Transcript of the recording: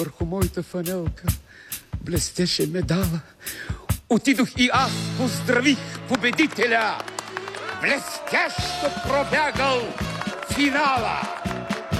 Върху моята фанелка блестеше медала. Отидох и аз поздравих победителя. Блестящо пробягал финала.